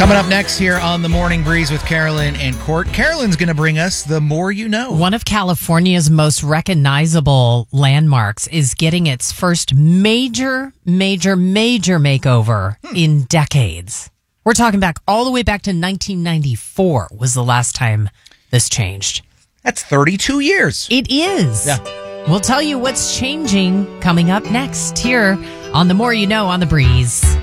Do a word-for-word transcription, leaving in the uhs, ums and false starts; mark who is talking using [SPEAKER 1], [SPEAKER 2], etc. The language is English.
[SPEAKER 1] Coming up next here on The Morning Breeze with Carolyn and Court. Carolyn's going to bring us The More You Know.
[SPEAKER 2] One of California's most recognizable landmarks is getting its first major, major, major makeover hmm. in decades. We're talking back all the way back to nineteen ninety-four was the last time this changed.
[SPEAKER 1] That's thirty-two years.
[SPEAKER 2] It is.
[SPEAKER 1] Yeah.
[SPEAKER 2] We'll tell you what's changing coming up next here on The More You Know on The Breeze.